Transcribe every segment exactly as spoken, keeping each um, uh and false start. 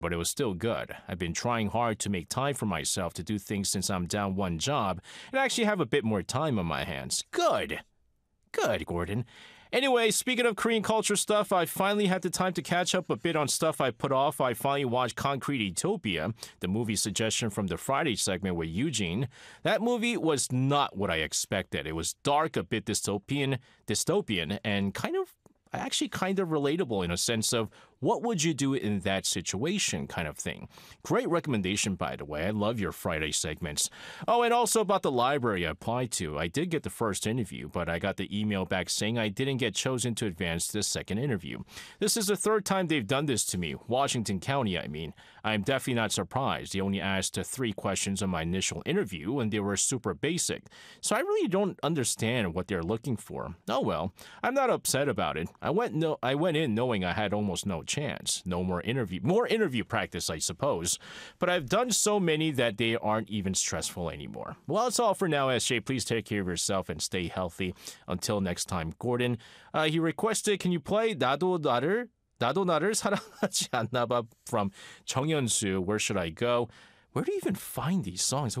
but it was still good. I've been trying hard to make time for myself to do things since I'm down one job and I actually have a bit more time on my hands. Good. Good, Gordon. Anyway, speaking of Korean culture stuff, I finally had the time to catch up a bit on stuff I put off. I finally watched Concrete Utopia, the movie suggestion from the Friday segment with Eugene. That movie was not what I expected. It was dark, a bit dystopian, dystopian, and kind of actually kind of relatable in a sense of what would you do in that situation kind of thing. Great recommendation, by the way. I love your Friday segments. Oh, and also about the library I applied to. I did get the first interview, but I got the email back saying I didn't get chosen to advance to the second interview. This is the third time they've done this to me. Washington County, I mean. I'm definitely not surprised. They only asked uh, three questions on my initial interview, and they were super basic. So I really don't understand what they're looking for. Oh well, I'm not upset about it. I went no, I went in knowing I had almost no chance. No more interview, more interview practice, I suppose. But I've done so many that they aren't even stressful anymore. Well, that's all for now, S J. Please take care of yourself and stay healthy. Until next time, Gordon. Uh, he requested, can you play 나도 나를 나도 나를 사랑하지 않나 봐 from 정현수. Where should I go? Where do you even find these songs?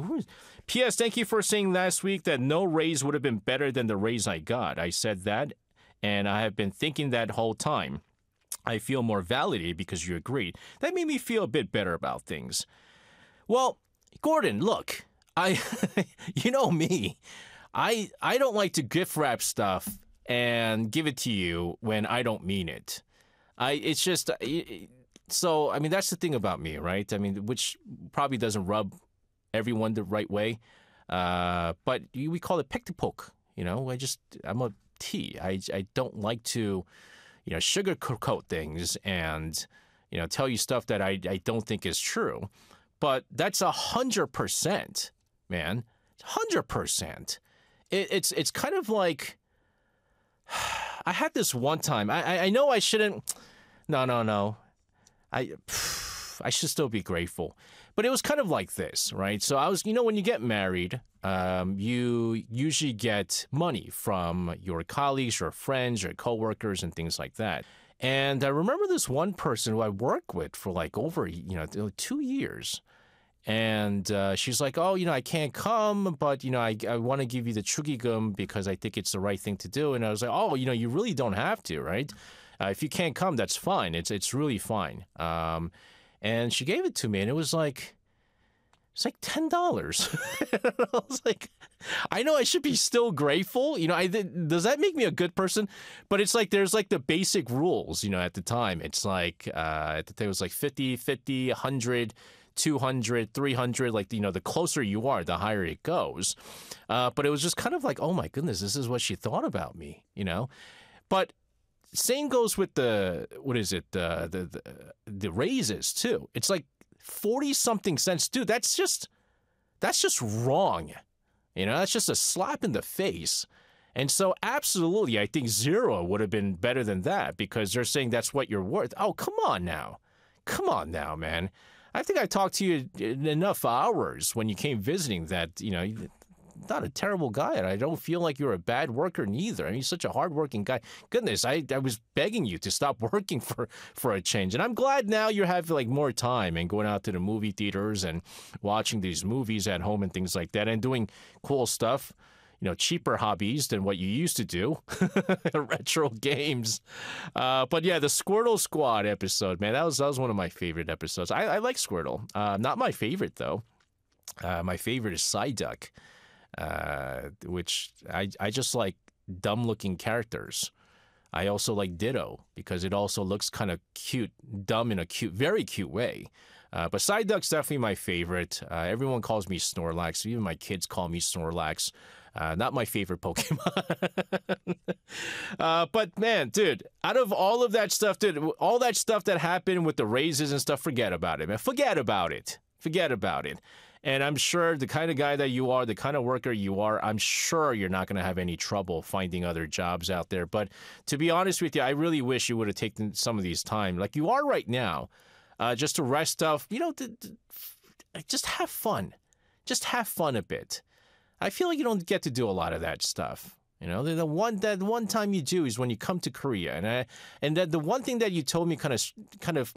P S. Thank you for saying last week that no raise would have been better than the raise I got. I said that, and I have been thinking that whole time. I feel more validated because you agreed. That made me feel a bit better about things. Well, Gordon, look, I, you know me, I I don't like to gift wrap stuff and give it to you when I don't mean it. I it's just so I mean that's the thing about me, right? I mean, which probably doesn't rub everyone the right way, uh, but we call it pick to poke. You know, I just I'm a T. I I don't like to. You know, sugarcoat things and, you know, tell you stuff that I, I don't think is true. But that's a hundred percent, man. Hundred percent. It's it's kind of like I had this one time. I, I I know I shouldn't. No, no, no. I I should still be grateful. But it was kind of like this, right? So I was, you know, when you get married, um, you usually get money from your colleagues, your friends, your coworkers, and things like that. And I remember this one person who I worked with for like over, you know, two years. And uh, she's like, oh, you know, I can't come, but, you know, I, I want to give you the chugigum because I think it's the right thing to do. And I was like, oh, you know, you really don't have to, right? Uh, if you can't come, that's fine. It's it's really fine. Um, and she gave it to me, and it was like, it's like ten dollars. I was like, I know I should be still grateful. You know, I does that make me a good person? But it's like, there's like the basic rules, you know, at the time. It's like, uh, at the time it was like fifty, fifty, one hundred, two hundred, three hundred. Like, you know, the closer you are, the higher it goes. Uh, but it was just kind of like, oh my goodness, this is what she thought about me, you know? But same goes with the, what is it, uh, the, the the raises too. It's like forty something cents, dude. That's just that's just wrong. You know, that's just a slap in the face. And so absolutely, I think zero would have been better than that because they're saying that's what you're worth. Oh, come on now. Come on now, man. I think I talked to you in enough hours when you came visiting that, you know, not a terrible guy, and I don't feel like you're a bad worker neither. I mean, you're such a hardworking guy. Goodness, I, I was begging you to stop working for, for a change. And I'm glad now you have like more time and going out to the movie theaters and watching these movies at home and things like that and doing cool stuff, you know, cheaper hobbies than what you used to do, retro games. Uh, but yeah, the Squirtle Squad episode, man, that was, that was one of my favorite episodes. I, I like Squirtle. Uh, not my favorite, though. Uh, my favorite is Psyduck. Uh, which I, I just like dumb-looking characters. I also like Ditto because it also looks kind of cute, dumb in a cute, very cute way. Uh, but Psyduck's definitely my favorite. Uh, everyone calls me Snorlax. Even my kids call me Snorlax. Uh, not my favorite Pokemon. uh, but man, dude, out of all of that stuff, dude, all that stuff that happened with the raises and stuff, forget about it, man. Forget about it. Forget about it. And I'm sure the kind of guy that you are, the kind of worker you are, I'm sure you're not going to have any trouble finding other jobs out there. But to be honest with you, I really wish you would have taken some of these time, like you are right now, uh, just to rest up, you know, to, to, just have fun. Just have fun a bit. I feel like you don't get to do a lot of that stuff. You know, the, the one that one time you do is when you come to Korea, and I, and that the one thing that you told me kind of kind of